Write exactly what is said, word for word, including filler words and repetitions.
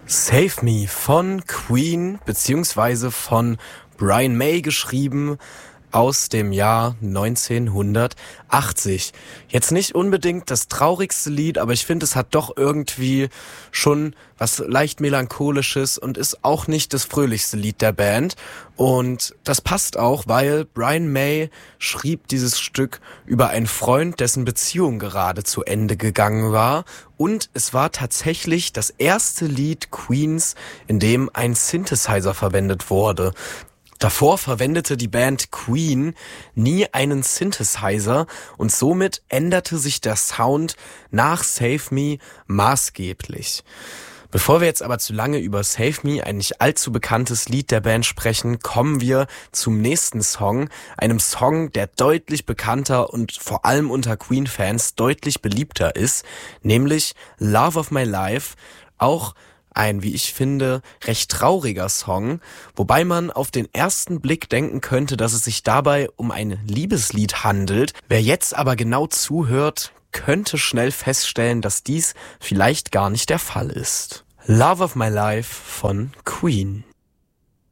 Save Me von Queen beziehungsweise von Brian May geschrieben aus dem Jahr neunzehnhundertachtzig. Jetzt nicht unbedingt das traurigste Lied, aber ich finde, es hat doch irgendwie schon was leicht Melancholisches und ist auch nicht das fröhlichste Lied der Band. Und das passt auch, weil Brian May schrieb dieses Stück über einen Freund, dessen Beziehung gerade zu Ende gegangen war. Und es war tatsächlich das erste Lied Queens, in dem ein Synthesizer verwendet wurde. Davor verwendete die Band Queen nie einen Synthesizer und somit änderte sich der Sound nach Save Me maßgeblich. Bevor wir jetzt aber zu lange über Save Me, ein nicht allzu bekanntes Lied der Band, sprechen, kommen wir zum nächsten Song, einem Song, der deutlich bekannter und vor allem unter Queen-Fans deutlich beliebter ist, nämlich Love of My Life, auch ein, wie ich finde, recht trauriger Song, wobei man auf den ersten Blick denken könnte, dass es sich dabei um ein Liebeslied handelt. Wer jetzt aber genau zuhört, könnte schnell feststellen, dass dies vielleicht gar nicht der Fall ist. Love of My Life von Queen.